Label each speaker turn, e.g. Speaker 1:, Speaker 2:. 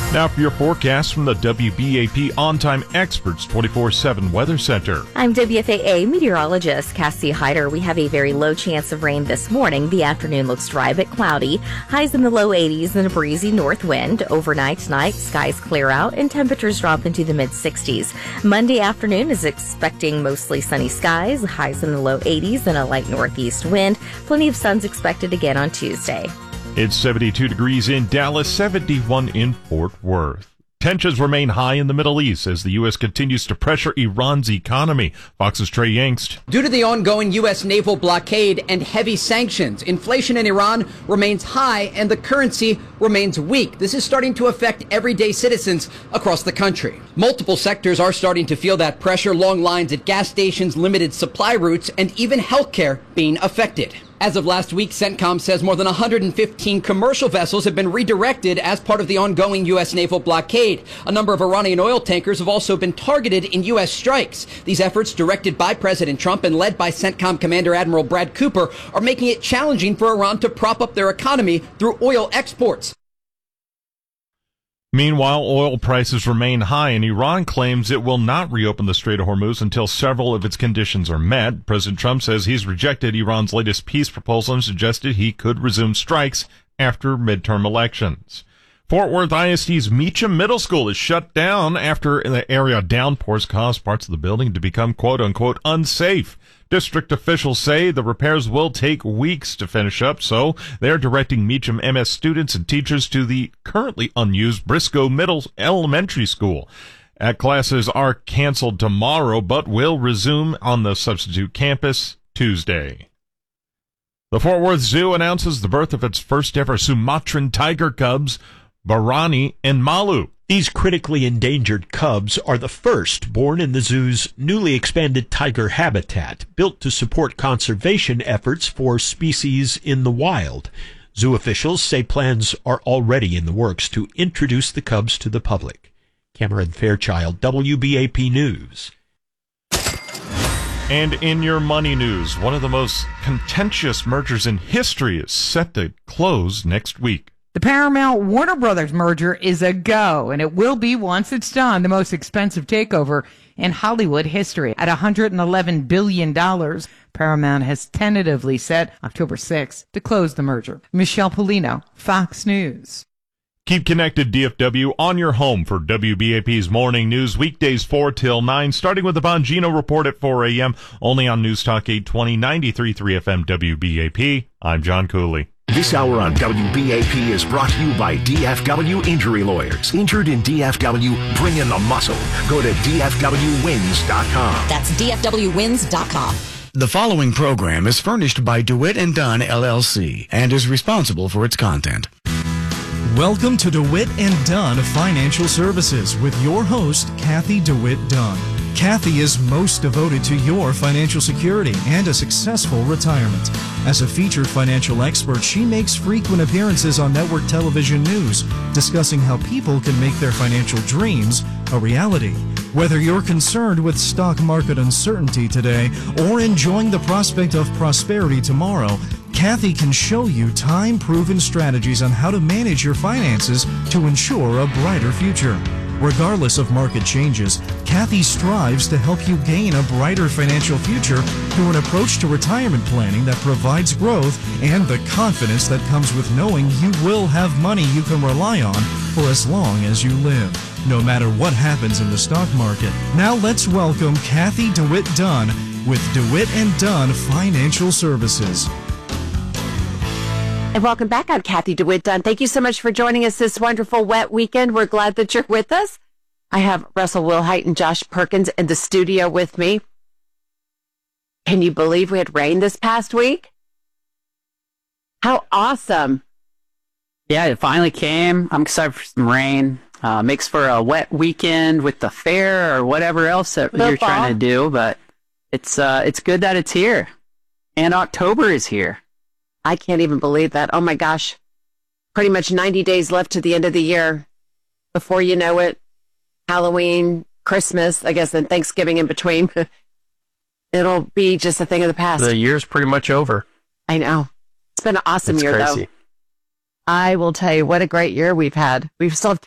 Speaker 1: Now for your forecast from the WBAP On-Time Experts 24/7 Weather Center.
Speaker 2: I'm WFAA meteorologist Cassie Hyder. We have a very low chance of rain this morning. The afternoon looks dry but cloudy. Highs in the low 80s and a breezy north wind. Overnight tonight, skies clear out and temperatures drop into the mid-60s. Monday afternoon is expecting mostly sunny skies. Highs in the low 80s and a light northeast wind. Plenty of sun's expected again on Tuesday.
Speaker 1: It's 72 degrees in Dallas, 71 in Fort Worth. Tensions remain high in the Middle East as the U.S. continues to pressure Iran's economy. Fox's Trey Yangst.
Speaker 3: Due to the ongoing U.S. naval blockade and heavy sanctions, inflation in Iran remains high and the currency remains weak. This is starting to affect everyday citizens across the country. Multiple sectors are starting to feel that pressure. Long lines at gas stations, limited supply routes, and even healthcare being affected. As of last week, CENTCOM says more than 115 commercial vessels have been redirected as part of the ongoing U.S. naval blockade. A number of Iranian oil tankers have also been targeted in U.S. strikes. These efforts, directed by President Trump and led by CENTCOM Commander Admiral Brad Cooper, are making it challenging for Iran to prop up their economy through oil exports.
Speaker 1: Meanwhile, oil prices remain high, and Iran claims it will not reopen the Strait of Hormuz until several of its conditions are met. President Trump says he's rejected Iran's latest peace proposal and suggested he could resume strikes after midterm elections. Fort Worth ISD's Meacham Middle School is shut down after the area downpours caused parts of the building to become quote-unquote unsafe. District officials say the repairs will take weeks to finish up, so they're directing Meacham MS students and teachers to the currently unused Briscoe Middle Elementary School. Classes are canceled tomorrow, but will resume on the substitute campus Tuesday. The Fort Worth Zoo announces the birth of its first ever Sumatran tiger cubs, Barani and Malu.
Speaker 4: These critically endangered cubs are the first born in the zoo's newly expanded tiger habitat, built to support conservation efforts for species in the wild. Zoo officials say plans are already in the works to introduce the cubs to the public. Cameron Fairchild, WBAP News.
Speaker 1: And in your money news, one of the most contentious mergers in history is set to close next week.
Speaker 5: The Paramount-Warner Brothers merger is a go, and it will be, once it's done, the most expensive takeover in Hollywood history. At $111 billion, Paramount has tentatively set October 6th to close the merger. Michelle Polino, Fox News.
Speaker 1: Keep connected, DFW, on your home for WBAP's morning news, weekdays 4 till 9, starting with the Bongino Report at 4 a.m., only on News Talk 820, 93.3 FM WBAP. I'm John Cooley.
Speaker 6: This hour on WBAP is brought to you by DFW Injury Lawyers. Injured in DFW, bring in the muscle. Go to DFWWins.com.
Speaker 7: That's DFWWins.com.
Speaker 8: The following program is furnished by DeWitt & Dunn, LLC, and is responsible for its content.
Speaker 9: Welcome to DeWitt & Dunn Financial Services with your host, Kathy DeWitt Dunn. Kathy is most devoted to your financial security and a successful retirement. As a featured financial expert, she makes frequent appearances on network television news, discussing how people can make their financial dreams a reality. Whether you're concerned with stock market uncertainty today or enjoying the prospect of prosperity tomorrow, Kathy can show you time-proven strategies on how to manage your finances to ensure a brighter future. Regardless of market changes, Kathy strives to help you gain a brighter financial future through an approach to retirement planning that provides growth and the confidence that comes with knowing you will have money you can rely on for as long as you live, no matter what happens in the stock market. Now let's welcome Kathy DeWitt Dunn with DeWitt & Dunn Financial Services.
Speaker 10: And welcome back. I'm Kathy DeWitt Dunn. Thank you so much for joining us this wonderful wet weekend. We're glad that you're with us. I have Russell Wilhite and Josh Perkins in the studio with me. Can you believe we had rain this past week? How awesome.
Speaker 11: Yeah, it finally came. I'm excited for some rain. Makes for a wet weekend with the fair or whatever else that you're trying to do. But it's good that it's here. And October is here.
Speaker 10: I can't even believe that. Oh my gosh. Pretty much 90 days left to the end of the year. Before you know it, Halloween, Christmas, I guess, and Thanksgiving in between. It'll be just a thing of the past.
Speaker 12: The year's pretty much over.
Speaker 10: I know. It's been an awesome year, though. I will tell you what a great year we've had. We've still have